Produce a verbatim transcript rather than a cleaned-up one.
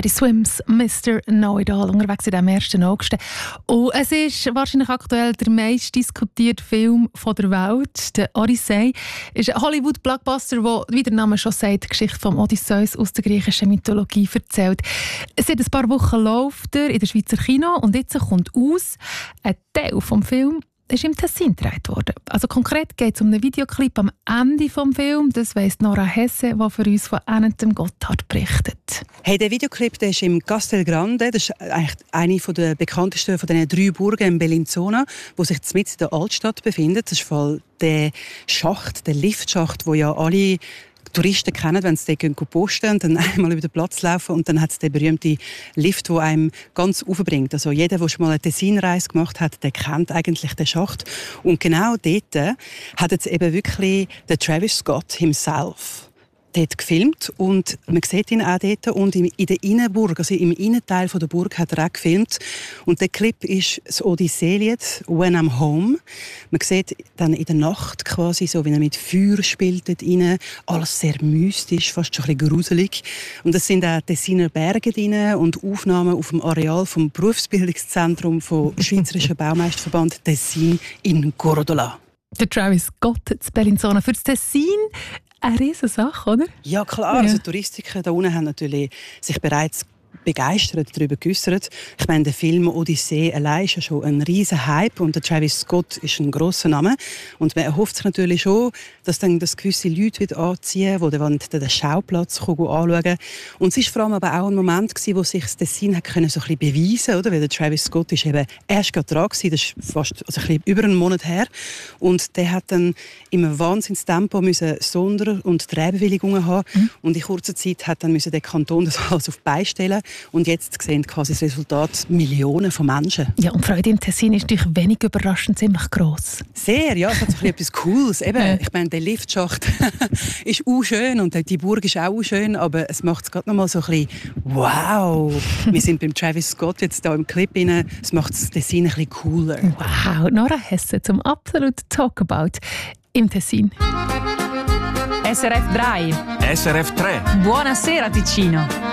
Teddy Swims, Mister Know-It-All, unterwegs in diesem ersten August. Und es ist wahrscheinlich aktuell der meist diskutierte Film von der Welt. Der Odyssey ist ein Hollywood-Blockbuster, der, wie der Name schon sagt, die Geschichte vom Odysseus aus der griechischen Mythologie erzählt. Seit ein paar Wochen läuft er in der Schweizer Kino und jetzt kommt aus, ein Teil des Films ist im Tessin gedreht worden. Also konkret geht es um einen Videoclip am Ende des Films. Das weiss Nora Hesse, die für uns von Annette Gotthard berichtet. Hey, der Videoclip der ist im Castel Grande. Das ist eigentlich eine der bekanntesten von den drei Burgen in Bellinzona, wo sich mitten in der Altstadt befindet. Das ist voll der Schacht, der Liftschacht, wo ja alle Touristen kennen, wenn sie dort posten und dann einmal über den Platz laufen und dann hat es den berühmten Lift, der einem ganz aufbringt. Also jeder, der schon mal eine Tessinreise gemacht hat, der kennt eigentlich den Schacht. Und genau dort hat jetzt eben wirklich der Travis Scott himself dort gefilmt und man sieht ihn auch dort und in der Innenburg, also im Innenteil der Burg hat er auch gefilmt und der Clip ist das Odyssee-Lied «When I'm Home». Man sieht dann in der Nacht quasi so, wie er mit Feuer spielt dort rein, alles sehr mystisch, fast schon ein bisschen gruselig und es sind auch Tessiner Berge drin und Aufnahmen auf dem Areal vom Berufsbildungszentrum vom Schweizerischen Baumeisterverband Tessin in Gordola. Der Travis Scott in Bellinzona für das Tessin. Eine riesige Sache, oder? Ja, klar. Ja. Also die Touristiker da unten haben natürlich sich bereits begeistert darüber geäussert. Ich meine, der Film «Odyssee» allein ist ja schon ein riesen Hype und der Travis Scott ist ein grosser Name. Und man erhofft sich natürlich schon, dass dann das gewisse Leute wieder anziehen, die dann den Schauplatz anschauen. Und es war vor allem aber auch ein Moment, wo sich das Tessin hat können, so ein bisschen beweisen konnte. Weil der Travis Scott ist eben erst gerade dran gewesen, das ist fast also ein bisschen über einen Monat her. Und der hat dann in einem Wahnsinnstempo müssen Sonder- und Drehbewilligungen haben. Mhm. Und in kurzer Zeit hat dann müssen der Kanton das alles auf die Beine stellen. Und jetzt sehen quasi das Resultat Millionen von Menschen. Ja, und Freude im Tessin ist natürlich wenig überraschend ziemlich gross. Sehr, ja. Es hat so etwas Cooles. Eben, ja. Ich meine, der Liftschacht ist auch schön und die Burg ist auch schön, aber es macht es gerade noch mal so ein bisschen wow. Wir sind beim Travis Scott jetzt hier im Clip rein. Es macht das Tessin ein bisschen cooler. Wow, Nora Hesse zum absoluten Talkabout im Tessin. S R F drei. S R F tre. Buonasera Ticino.